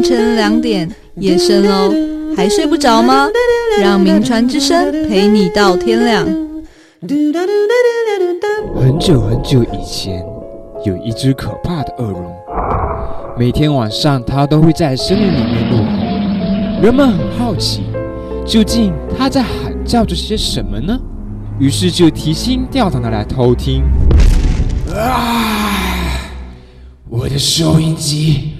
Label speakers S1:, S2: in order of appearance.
S1: 晨2点，夜深喽，还睡不着吗？让名传之声陪你到天亮。
S2: 很久很久以前，有一只可怕的恶龙，每天晚上它都会在森林里面怒吼，人们很好奇，究竟它在喊叫着些什么呢？于是就提心吊胆的来偷听。我的收音机